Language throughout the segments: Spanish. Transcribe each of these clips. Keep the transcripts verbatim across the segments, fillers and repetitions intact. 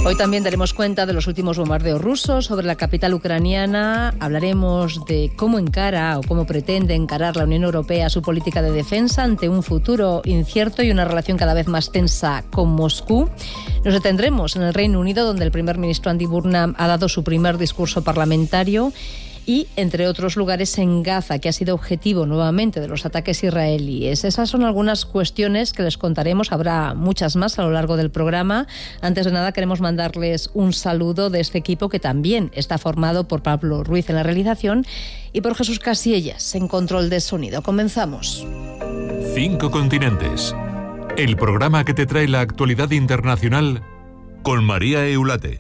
Hoy también daremos cuenta de los últimos bombardeos rusos sobre la capital ucraniana. Hablaremos de cómo encara o cómo pretende encarar la Unión Europea su política de defensa ante un futuro incierto y una relación cada vez más tensa con Moscú. Nos detendremos en el Reino Unido, donde el primer ministro Andy Burnham ha dado su primer discurso parlamentario. Y, entre otros lugares, en Gaza, que ha sido objetivo nuevamente de los ataques israelíes. Esas son algunas cuestiones que les contaremos. Habrá muchas más a lo largo del programa. Antes de nada, queremos mandarles un saludo de este equipo, que también está formado por Pablo Ruiz en la realización y por Jesús Casillas en control de sonido. Comenzamos. Cinco continentes. El programa que te trae la actualidad internacional con María Eulate.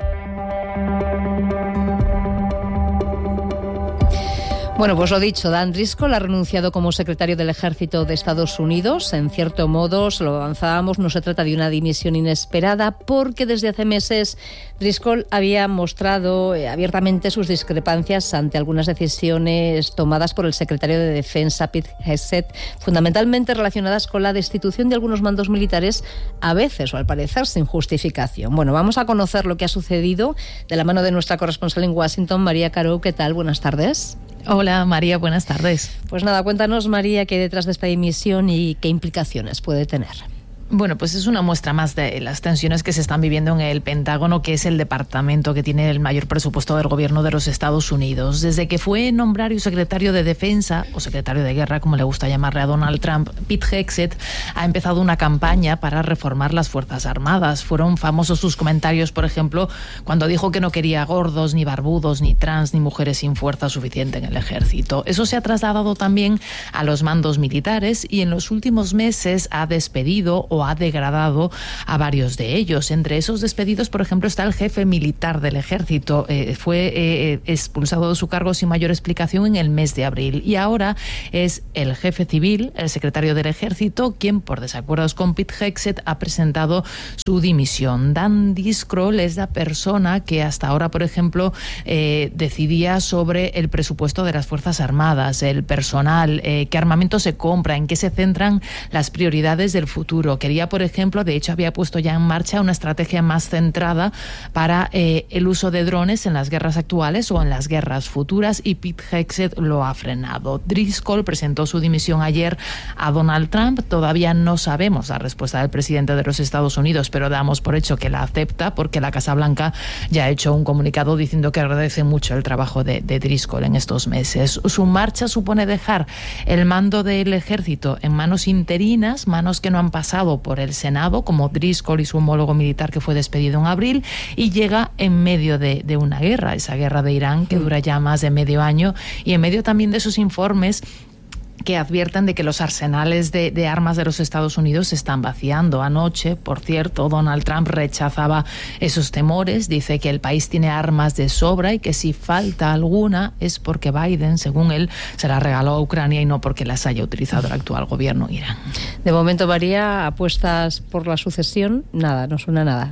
Bueno, pues lo dicho, Dan Driscoll ha renunciado como secretario del Ejército de Estados Unidos. En cierto modo, se lo avanzábamos, no se trata de una dimisión inesperada, porque desde hace meses Driscoll había mostrado eh, abiertamente sus discrepancias ante algunas decisiones tomadas por el secretario de Defensa, Pete Hegseth, fundamentalmente relacionadas con la destitución de algunos mandos militares, a veces, o al parecer, sin justificación. Bueno, vamos a conocer lo que ha sucedido de la mano de nuestra corresponsal en Washington, María Caro. ¿Qué tal? Buenas tardes. Hola María, buenas tardes. Pues nada, cuéntanos, María, qué hay detrás de esta dimisión y qué implicaciones puede tener. Bueno, pues es una muestra más de las tensiones que se están viviendo en el Pentágono, que es el departamento que tiene el mayor presupuesto del gobierno de los Estados Unidos. Desde que fue nombrado secretario de Defensa, o secretario de Guerra, como le gusta llamarle a Donald Trump, Pete Hegseth ha empezado una campaña para reformar las Fuerzas Armadas. Fueron famosos sus comentarios, por ejemplo, cuando dijo que no quería gordos, ni barbudos, ni trans, ni mujeres sin fuerza suficiente en el ejército. Eso se ha trasladado también a los mandos militares y en los últimos meses ha despedido o ha degradado a varios de ellos. Entre esos despedidos, por ejemplo, está el jefe militar del ejército. Eh, fue eh, expulsado de su cargo sin mayor explicación en el mes de abril. Y ahora es el jefe civil, el secretario del ejército, quien, por desacuerdos con Pete Hegseth, ha presentado su dimisión. Dan Driscoll es la persona que hasta ahora, por ejemplo, eh, decidía sobre el presupuesto de las Fuerzas Armadas, el personal, eh, qué armamento se compra, en qué se centran las prioridades del futuro. Quería, por ejemplo, de hecho había puesto ya en marcha una estrategia más centrada para eh, el uso de drones en las guerras actuales o en las guerras futuras, y Pete Hegseth lo ha frenado. Driscoll presentó su dimisión ayer a Donald Trump. Todavía no sabemos la respuesta del presidente de los Estados Unidos, pero damos por hecho que la acepta, porque la Casa Blanca ya ha hecho un comunicado diciendo que agradece mucho el trabajo de, de Driscoll en estos meses. Su marcha supone dejar el mando del ejército en manos interinas, manos que no han pasado por el Senado, como Driscoll y su homólogo militar, que fue despedido en abril, y llega en medio de, de una guerra, esa guerra de Irán que dura ya más de medio año, y en medio también de esos informes que advierten de que los arsenales de, de armas de los Estados Unidos se están vaciando. Anoche, por cierto, Donald Trump rechazaba esos temores, dice que el país tiene armas de sobra y que si falta alguna es porque Biden, según él, se la regaló a Ucrania y no porque las haya utilizado el actual gobierno Irán. De momento, María, apuestas por la sucesión, nada, no suena nada.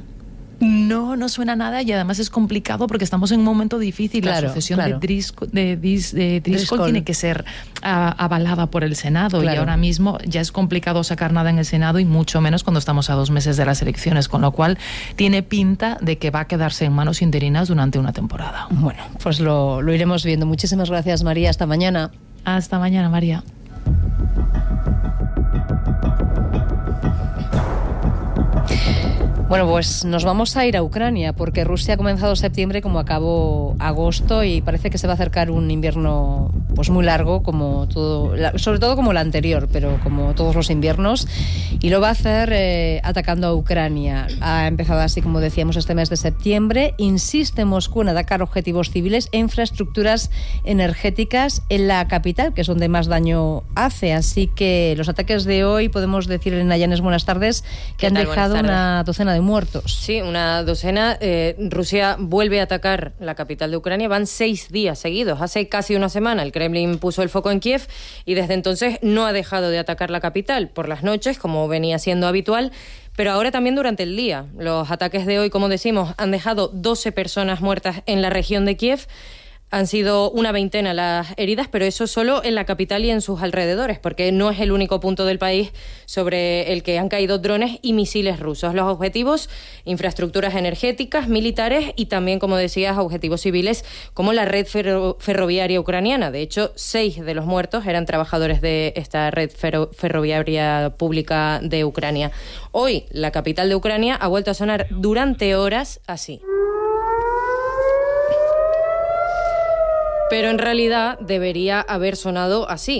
No, no suena nada, y además es complicado porque estamos en un momento difícil. Claro, la sucesión claro. de Driscoll, de, Dis, de Driscoll, Driscoll tiene que ser uh, avalada por el Senado, claro. Y ahora mismo ya es complicado sacar nada en el Senado, y mucho menos cuando estamos a dos meses de las elecciones, con lo cual tiene pinta de que va a quedarse en manos interinas durante una temporada. Bueno, pues lo, lo iremos viendo. Muchísimas gracias, María. Hasta mañana. Hasta mañana, María. Bueno, pues nos vamos a ir a Ucrania, porque Rusia ha comenzado septiembre como acabó agosto, y parece que se va a acercar un invierno pues muy largo, como todo, sobre todo como el anterior, pero como todos los inviernos, y lo va a hacer eh, atacando a Ucrania. Ha empezado así, como decíamos, este mes de septiembre. Insiste Moscú en atacar objetivos civiles e infraestructuras energéticas en la capital, que es donde más daño hace. Así que los ataques de hoy, podemos decir, Elena Llanes, buenas tardes, que han dejado una docena de muertos. Sí, una docena. Eh, Rusia vuelve a atacar la capital de Ucrania. Van seis días seguidos. Hace casi una semana el Kremlin puso el foco en Kiev y desde entonces no ha dejado de atacar la capital por las noches, como venía siendo habitual, pero ahora también durante el día. Los ataques de hoy, como decimos, han dejado doce personas muertas en la región de Kiev. Han sido una veintena las heridas, pero eso solo en la capital y en sus alrededores, porque no es el único punto del país sobre el que han caído drones y misiles rusos. Los objetivos, infraestructuras energéticas, militares y también, como decías, objetivos civiles como la red ferro- ferroviaria ucraniana. De hecho, seis de los muertos eran trabajadores de esta red ferro- ferroviaria pública de Ucrania. Hoy, la capital de Ucrania ha vuelto a sonar durante horas así. Pero en realidad debería haber sonado así.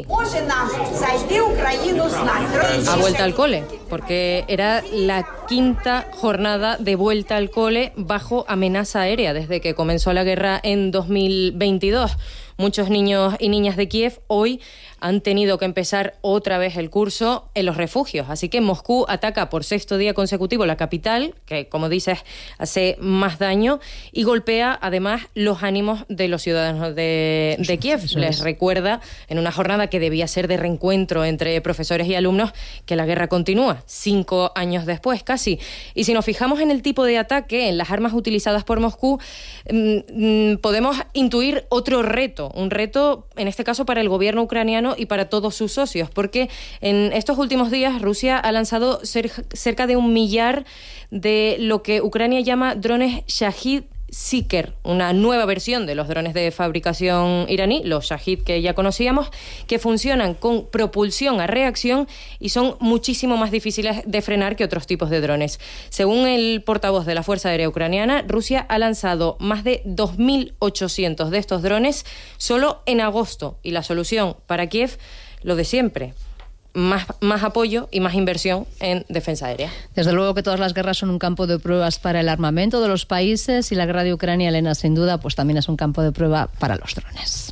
A vuelta al cole, porque era la quinta jornada de vuelta al cole bajo amenaza aérea desde que comenzó la guerra en dos mil veintidós. Muchos niños y niñas de Kiev hoy han tenido que empezar otra vez el curso en los refugios. Así que Moscú ataca por sexto día consecutivo la capital, que, como dices, hace más daño, y golpea además los ánimos de los ciudadanos de, de Kiev. Les recuerda, en una jornada que debía ser de reencuentro entre profesores y alumnos, que la guerra continúa, cinco años después casi. Y si nos fijamos en el tipo de ataque, en las armas utilizadas por Moscú, mmm, podemos intuir otro reto, un reto, en este caso, para el gobierno ucraniano y para todos sus socios, porque en estos últimos días Rusia ha lanzado cer- cerca de un millar de lo que Ucrania llama drones Shahid Seeker, una nueva versión de los drones de fabricación iraní, los Shahid que ya conocíamos, que funcionan con propulsión a reacción y son muchísimo más difíciles de frenar que otros tipos de drones. Según el portavoz de la Fuerza Aérea Ucraniana, Rusia ha lanzado más de dos mil ochocientos de estos drones solo en agosto, y la solución para Kiev, lo de siempre: Más, más apoyo y más inversión en defensa aérea. Desde luego que todas las guerras son un campo de pruebas para el armamento de los países, y la guerra de Ucrania, Elena, sin duda, pues también es un campo de prueba para los drones.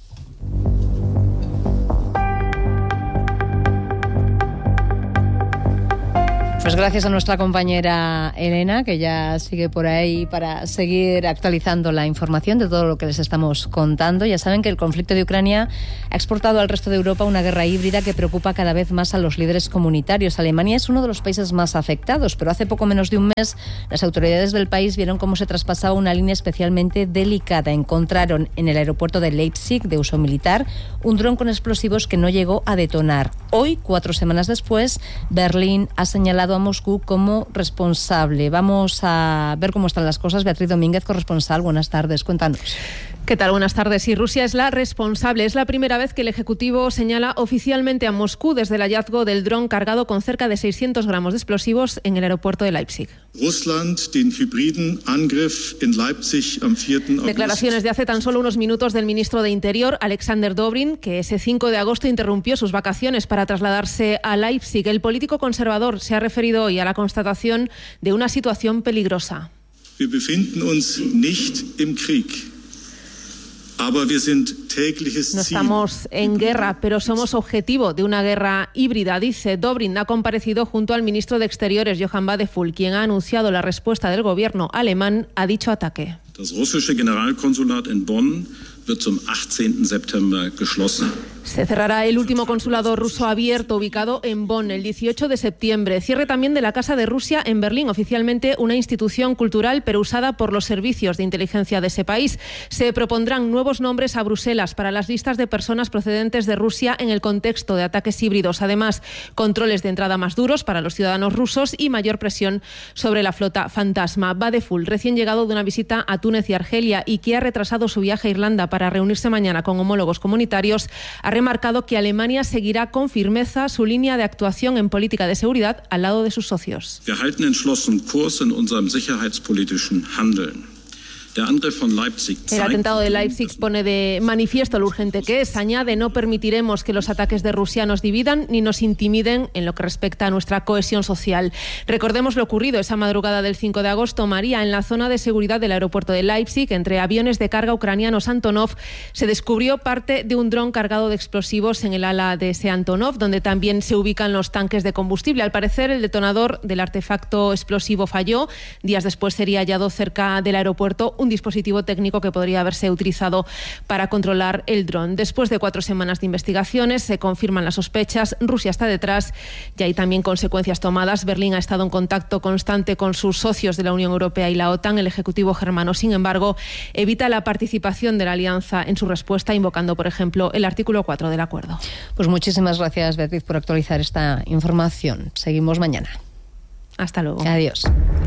Pues gracias a nuestra compañera Elena, que ya sigue por ahí para seguir actualizando la información de todo lo que les estamos contando. Ya saben que el conflicto de Ucrania ha exportado al resto de Europa una guerra híbrida que preocupa cada vez más a los líderes comunitarios. Alemania es uno de los países más afectados, pero hace poco menos de un mes las autoridades del país vieron cómo se traspasaba una línea especialmente delicada. Encontraron en el aeropuerto de Leipzig, de uso militar, un dron con explosivos que no llegó a detonar. Hoy, cuatro semanas después, Berlín ha señalado a Moscú como responsable. Vamos a ver cómo están las cosas. Beatriz Domínguez, corresponsal, buenas tardes, cuéntanos. ¿Qué tal? Buenas tardes. Sí, Rusia es la responsable. Es la primera vez que el Ejecutivo señala oficialmente a Moscú desde el hallazgo del dron cargado con cerca de seiscientos gramos de explosivos en el aeropuerto de Leipzig. Declaraciones de hace tan solo unos minutos del ministro de Interior, Alexander Dobrin, que ese cinco de agosto interrumpió sus vacaciones para trasladarse a Leipzig. El político conservador se ha referido hoy a la constatación de una situación peligrosa. Wir befinden uns nicht im Krieg. No estamos en guerra, pero somos objetivo de una guerra híbrida, dice Dobrin. Ha comparecido junto al ministro de Exteriores, Johann Wadephul, quien ha anunciado la respuesta del gobierno alemán a dicho ataque. Das russische Generalkonsulat in Bonn wird zum achtzehnten September geschlossen. Se cerrará el último consulado ruso abierto ubicado en Bonn el dieciocho de septiembre. Cierre también de la Casa de Rusia en Berlín, oficialmente una institución cultural pero usada por los servicios de inteligencia de ese país. Se propondrán nuevos nombres a Bruselas para las listas de personas procedentes de Rusia en el contexto de ataques híbridos. Además, controles de entrada más duros para los ciudadanos rusos y mayor presión sobre la flota fantasma. Wadephul, recién llegado de una visita a Túnez y Argelia y que ha retrasado su viaje a Irlanda para reunirse mañana con homólogos comunitarios, ha remarcado que Alemania seguirá con firmeza su línea de actuación en política de seguridad al lado de sus socios. Wir halten entschlossen Kurs in unserem sicherheitspolitischen Handeln. El atentado de Leipzig pone de manifiesto lo urgente que es. Añade: no permitiremos que los ataques de Rusia nos dividan ni nos intimiden en lo que respecta a nuestra cohesión social. Recordemos lo ocurrido esa madrugada del cinco de agosto. María, en la zona de seguridad del aeropuerto de Leipzig, entre aviones de carga ucranianos Antonov, se descubrió parte de un dron cargado de explosivos en el ala de ese Antonov, donde también se ubican los tanques de combustible. Al parecer, el detonador del artefacto explosivo falló. Días después sería hallado cerca del aeropuerto un dispositivo técnico que podría haberse utilizado para controlar el dron. Después de cuatro semanas de investigaciones, se confirman las sospechas. Rusia está detrás y hay también consecuencias tomadas. Berlín ha estado en contacto constante con sus socios de la Unión Europea y la OTAN. El Ejecutivo germano, sin embargo, evita la participación de la alianza en su respuesta, invocando, por ejemplo, el artículo cuatro del acuerdo. Pues muchísimas gracias, Beatriz, por actualizar esta información. Seguimos mañana. Hasta luego. Adiós.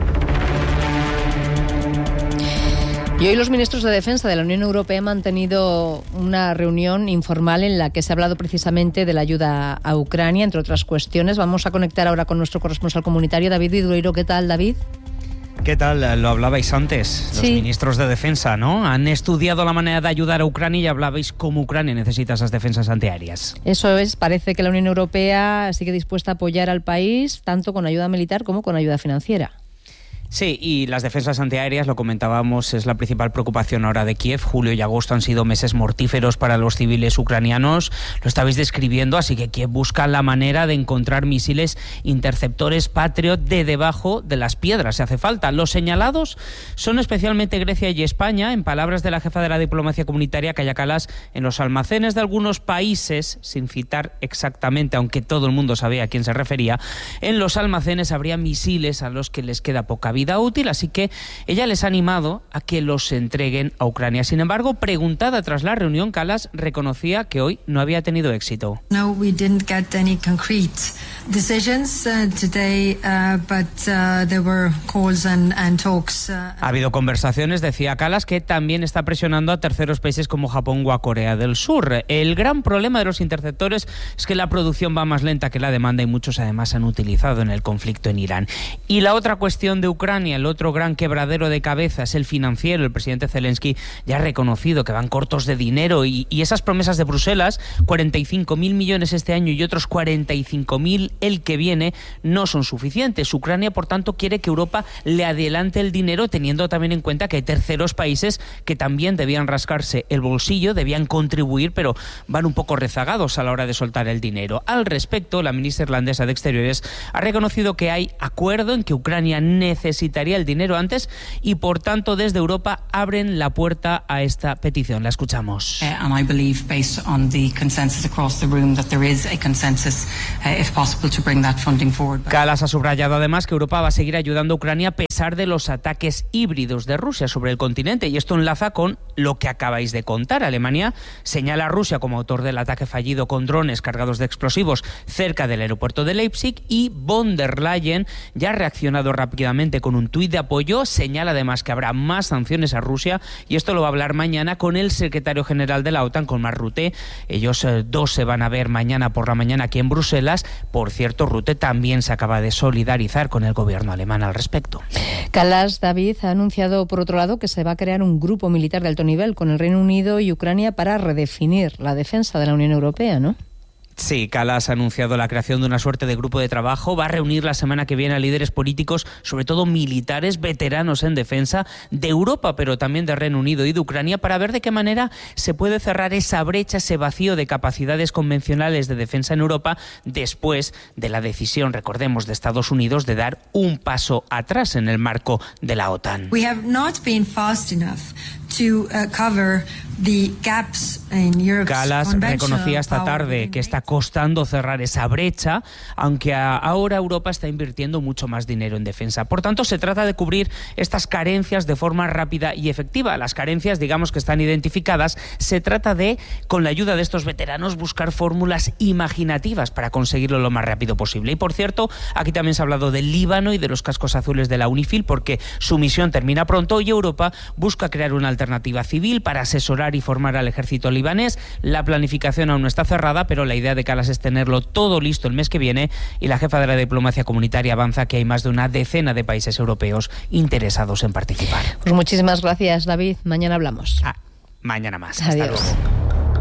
Y hoy los ministros de Defensa de la Unión Europea han mantenido una reunión informal en la que se ha hablado precisamente de la ayuda a Ucrania, entre otras cuestiones. Vamos a conectar ahora con nuestro corresponsal comunitario, David Vidueiro. ¿Qué tal, David? ¿Qué tal? Lo hablabais antes, los sí. ministros de Defensa, ¿no? Han estudiado la manera de ayudar a Ucrania y hablabais cómo Ucrania necesita esas defensas antiaéreas. Eso es, parece que la Unión Europea sigue dispuesta a apoyar al país, tanto con ayuda militar como con ayuda financiera. Sí, y las defensas antiaéreas, lo comentábamos, es la principal preocupación ahora de Kiev. Julio y agosto han sido meses mortíferos para los civiles ucranianos. Lo estabais describiendo, así que Kiev busca la manera de encontrar misiles interceptores Patriot de debajo de las piedras, si hace falta. Los señalados son especialmente Grecia y España, en palabras de la jefa de la diplomacia comunitaria, Kaja Kallas, en los almacenes de algunos países, sin citar exactamente, aunque todo el mundo sabía a quién se refería, en los almacenes habría misiles a los que les queda poca vida útil, así que ella les ha animado a que los entreguen a Ucrania. Sin embargo, preguntada tras la reunión, Kallas reconocía que hoy no había tenido éxito. No, we didn't get any concrete decisions uh, today, uh, but uh, there were calls and, and talks. Uh, ha habido conversaciones, decía Kallas, que también está presionando a terceros países como Japón o a Corea del Sur. El gran problema de los interceptores es que la producción va más lenta que la demanda y muchos además se han utilizado en el conflicto en Irán. Y la otra cuestión de Ucrania, el otro gran quebradero de cabeza, es el financiero. El presidente Zelensky ya ha reconocido que van cortos de dinero y, y esas promesas de Bruselas, cuarenta y cinco mil millones este año y otros cuarenta y cinco mil el que viene, no son suficientes. Ucrania, por tanto, quiere que Europa le adelante el dinero, teniendo también en cuenta que hay terceros países que también debían rascarse el bolsillo, debían contribuir, pero van un poco rezagados a la hora de soltar el dinero. Al respecto, la ministra irlandesa de Exteriores ha reconocido que hay acuerdo en que Ucrania necesita necesitaría el dinero antes y, por tanto, desde Europa abren la puerta a esta petición. La escuchamos. And I believe, based on the consensus across the room, that there is a consensus, uh, if possible, to bring that funding forward. Kallas ha subrayado además que Europa va a seguir ayudando a Ucrania a pesar de los ataques híbridos de Rusia sobre el continente, y esto enlaza con lo que acabáis de contar. Alemania señala a Rusia como autor del ataque fallido con drones cargados de explosivos cerca del aeropuerto de Leipzig, y von der Leyen ya ha reaccionado rápidamente con un tuit de apoyo. Señala además que habrá más sanciones a Rusia, y esto lo va a hablar mañana con el secretario general de la OTAN, con Mark Rutte. Ellos eh, dos se van a ver mañana por la mañana aquí en Bruselas. Por cierto, Rutte también se acaba de solidarizar con el gobierno alemán al respecto. Kallas, David, ha anunciado por otro lado que se va a crear un grupo militar de alto nivel con el Reino Unido y Ucrania para redefinir la defensa de la Unión Europea, ¿no? Sí, Kallas ha anunciado la creación de una suerte de grupo de trabajo. Va a reunir la semana que viene a líderes políticos, sobre todo militares, veteranos en defensa de Europa, pero también de Reino Unido y de Ucrania, para ver de qué manera se puede cerrar esa brecha, ese vacío de capacidades convencionales de defensa en Europa después de la decisión, recordemos, de Estados Unidos de dar un paso atrás en el marco de la OTAN. We have not been fast enough to uh, cover the gaps in Europe's Kallas reconocía esta tarde que está costando cerrar esa brecha, aunque a, ahora Europa está invirtiendo mucho más dinero en defensa. Por tanto, se trata de cubrir estas carencias de forma rápida y efectiva. Las carencias, digamos, que están identificadas. Se trata de, con la ayuda de estos veteranos, buscar fórmulas imaginativas para conseguirlo lo más rápido posible. Y, por cierto, aquí también se ha hablado del Líbano y de los cascos azules de la UNIFIL, porque su misión termina pronto y Europa busca crear una alternativa civil para asesorar y formar al ejército libanés. La planificación aún no está cerrada, pero la idea de Kallas es tenerlo todo listo el mes que viene, y la jefa de la diplomacia comunitaria avanza que hay más de una decena de países europeos interesados en participar. Pues muchísimas gracias, David. Mañana hablamos. Ah, mañana más. Adiós. Hasta luego.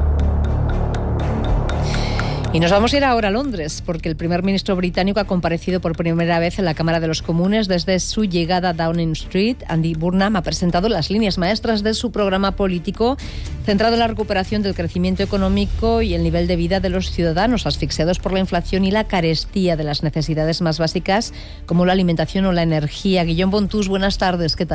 Y nos vamos a ir ahora a Londres, porque el primer ministro británico ha comparecido por primera vez en la Cámara de los Comunes desde su llegada a Downing Street. Andy Burnham ha presentado las líneas maestras de su programa político, centrado en la recuperación del crecimiento económico y el nivel de vida de los ciudadanos asfixiados por la inflación y la carestía de las necesidades más básicas, como la alimentación o la energía. Guillaume Bontús, buenas tardes, ¿qué tal?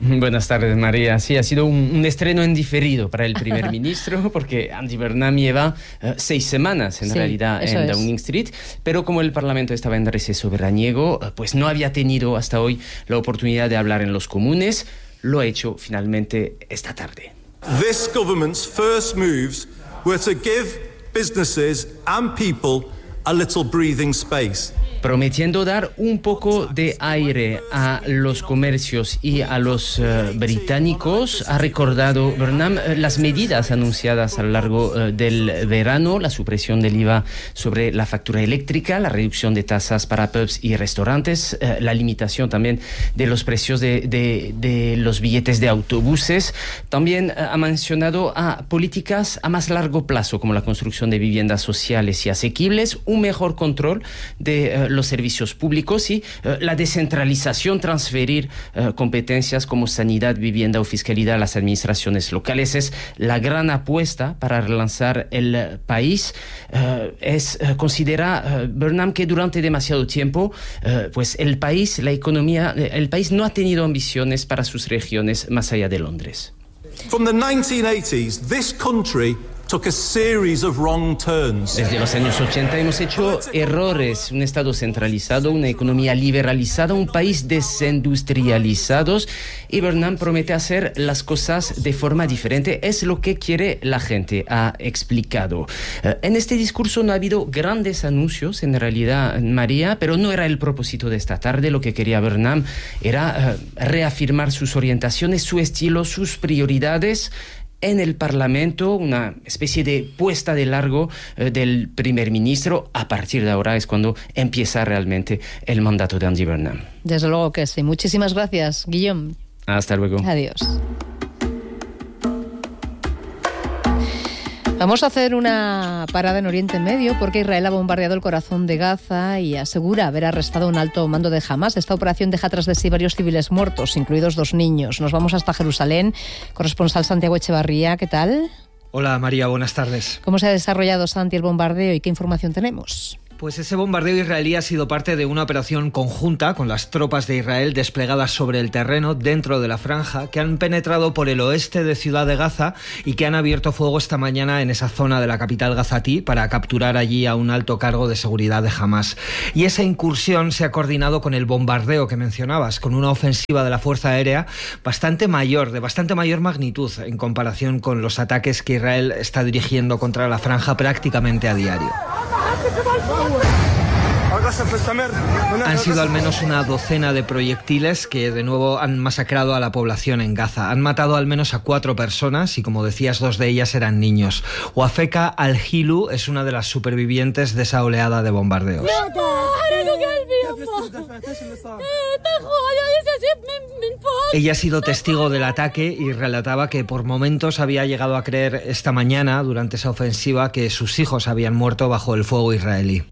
Buenas tardes, María. Sí, ha sido un, un estreno en diferido para el primer ministro, porque Andy Burnham lleva uh, seis semanas, en sí, realidad, en es. Downing Street, pero como el Parlamento estaba en receso veraniego, uh, pues no había tenido hasta hoy la oportunidad de hablar en los comunes. Lo ha hecho finalmente esta tarde. This government's first moves were to give businesses and people a little breathing space. Prometiendo dar un poco de aire a los comercios y a los uh, británicos, ha recordado Burnham uh, las medidas anunciadas a lo largo uh, del verano, la supresión del I V A sobre la factura eléctrica, la reducción de tasas para pubs y restaurantes, uh, la limitación también de los precios de, de, de los billetes de autobuses. También uh, ha mencionado a políticas a más largo plazo, como la construcción de viviendas sociales y asequibles, un mejor control de uh, los servicios públicos y uh, la descentralización, transferir uh, competencias como sanidad, vivienda o fiscalidad a las administraciones locales. Es la gran apuesta para relanzar el uh, país. Uh, es uh, considera uh, Burnham que durante demasiado tiempo uh, pues el país, la economía, el país no ha tenido ambiciones para sus regiones más allá de Londres. From the nineteen eighties, this country took a series of wrong turns. Desde los años ochenta hemos hecho errores, un Estado centralizado, una economía liberalizada, un país desindustrializado, y Burnham promete hacer las cosas de forma diferente. Es lo que quiere la gente, ha explicado. Uh, en este discurso no ha habido grandes anuncios, en realidad, María, pero no era el propósito de esta tarde. Lo que quería Burnham era uh, reafirmar sus orientaciones, su estilo, sus prioridades en el Parlamento, una especie de puesta de largo eh, del primer ministro. A partir de ahora es cuando empieza realmente el mandato de Andy Burnham. Desde luego que sí. Muchísimas gracias, Guillaume. Hasta luego. Adiós. Vamos a hacer una parada en Oriente Medio porque Israel ha bombardeado el corazón de Gaza y asegura haber arrestado un alto mando de Hamas. Esta operación deja tras de sí varios civiles muertos, incluidos dos niños. Nos vamos hasta Jerusalén. Corresponsal Santiago Echevarría, ¿qué tal? Hola María, buenas tardes. ¿Cómo se ha desarrollado, Santi, el bombardeo y qué información tenemos? Pues ese bombardeo israelí ha sido parte de una operación conjunta con las tropas de Israel desplegadas sobre el terreno dentro de la franja, que han penetrado por el oeste de Ciudad de Gaza y que han abierto fuego esta mañana en esa zona de la capital gazatí para capturar allí a un alto cargo de seguridad de Hamas. Y esa incursión se ha coordinado con el bombardeo que mencionabas, con una ofensiva de la Fuerza Aérea bastante mayor, de bastante mayor magnitud en comparación con los ataques que Israel está dirigiendo contra la franja prácticamente a diario. Han sido al menos una docena de proyectiles que de nuevo han masacrado a la población en Gaza. Han matado al menos a cuatro personas y, como decías, dos de ellas eran niños. Wafeka Al-Hilu es una de las supervivientes de esa oleada de bombardeos. Ella ha sido testigo del ataque y relataba que por momentos había llegado a creer esta mañana, durante esa ofensiva, que sus hijos habían muerto bajo el fuego israelí.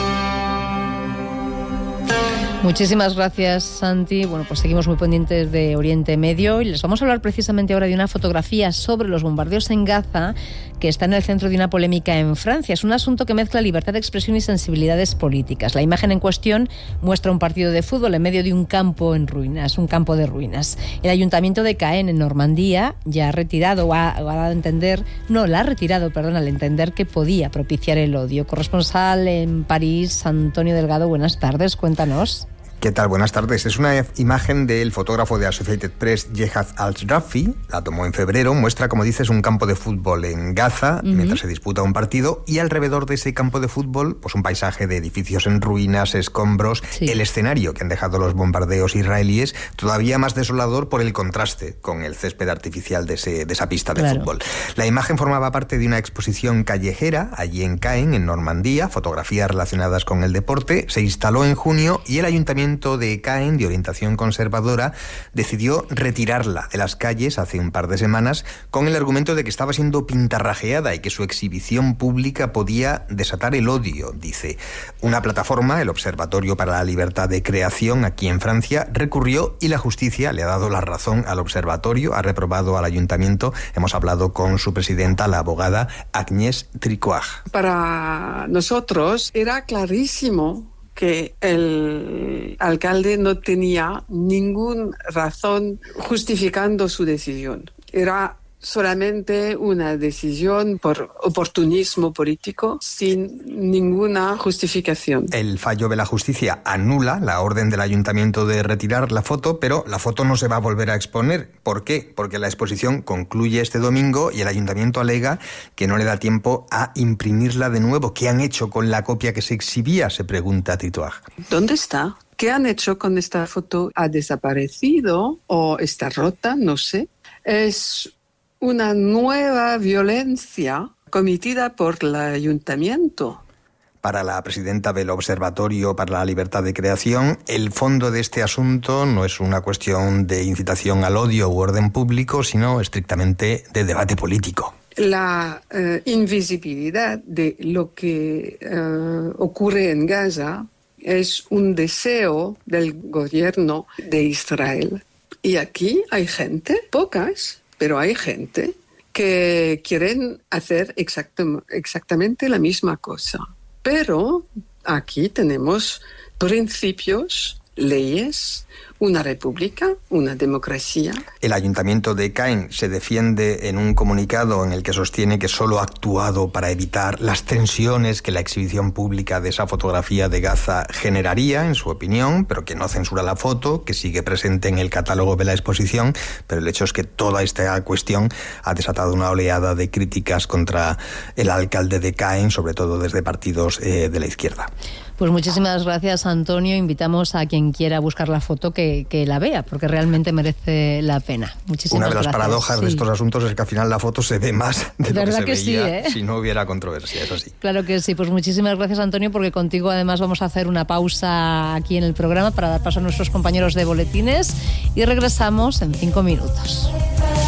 Muchísimas gracias, Santi. Bueno, pues seguimos muy pendientes de Oriente Medio y les vamos a hablar precisamente ahora de una fotografía sobre los bombardeos en Gaza que está en el centro de una polémica en Francia. Es un asunto que mezcla libertad de expresión y sensibilidades políticas. La imagen en cuestión muestra un partido de fútbol en medio de un campo en ruinas, un campo de ruinas. El ayuntamiento de Caen, en Normandía, ya ha retirado, o ha, o ha dado a entender, no, la ha retirado, perdón, al entender que podía propiciar el odio. Corresponsal en París, Antonio Delgado, buenas tardes, cuéntanos. ¿Qué tal? Buenas tardes. Es una imagen del fotógrafo de Associated Press, Jehad Al-Rafi. La tomó en febrero. Muestra, como dices, un campo de fútbol en Gaza, uh-huh, mientras se disputa un partido, y alrededor de ese campo de fútbol, pues un paisaje de edificios en ruinas, escombros, sí. El escenario que han dejado los bombardeos israelíes, todavía más desolador por el contraste con el césped artificial de, ese, de esa pista de claro. fútbol. La imagen formaba parte de una exposición callejera allí en Caen, en Normandía, fotografías relacionadas con el deporte. Se instaló en junio y el ayuntamiento de Caen, de orientación conservadora, decidió retirarla de las calles hace un par de semanas con el argumento de que estaba siendo pintarrajeada y que su exhibición pública podía desatar el odio, dice. Una plataforma, el Observatorio para la Libertad de Creación, aquí en Francia, recurrió y la justicia le ha dado la razón al observatorio, ha reprobado al ayuntamiento. Hemos hablado con su presidenta, la abogada Agnès Tricoire. Para nosotros era clarísimo que el alcalde no tenía ninguna razón justificando su decisión. Era solamente una decisión por oportunismo político sin ninguna justificación. El fallo de la justicia anula la orden del ayuntamiento de retirar la foto, pero la foto no se va a volver a exponer. ¿Por qué? Porque la exposición concluye este domingo y el ayuntamiento alega que no le da tiempo a imprimirla de nuevo. ¿Qué han hecho con la copia que se exhibía?, se pregunta Tituag. ¿Dónde está? ¿Qué han hecho con esta foto? ¿Ha desaparecido o está rota? No sé. Es una nueva violencia cometida por el ayuntamiento. Para la presidenta del Observatorio para la Libertad de Creación, el fondo de este asunto no es una cuestión de incitación al odio u orden público, sino estrictamente de debate político. La eh, invisibilidad de lo que eh, ocurre en Gaza es un deseo del gobierno de Israel. Y aquí hay gente, pocas, pero hay gente que quieren hacer exactam- exactamente la misma cosa. Pero aquí tenemos principios, leyes, una república, una democracia. El ayuntamiento de Caen se defiende en un comunicado en el que sostiene que solo ha actuado para evitar las tensiones que la exhibición pública de esa fotografía de Gaza generaría, en su opinión, pero que no censura la foto, que sigue presente en el catálogo de la exposición. Pero el hecho es que toda esta cuestión ha desatado una oleada de críticas contra el alcalde de Caen, sobre todo desde partidos eh, de la izquierda. Pues muchísimas gracias, Antonio. Invitamos a quien quiera buscar la foto que, que la vea, porque realmente merece la pena. Muchísimas Una de las gracias. paradojas sí. de estos asuntos es que al final la foto se ve más de lo que se que veía sí, ¿eh? si no hubiera controversia, eso sí. Claro que sí. Pues muchísimas gracias, Antonio, porque contigo además vamos a hacer una pausa aquí en el programa para dar paso a nuestros compañeros de boletines y regresamos en cinco minutos.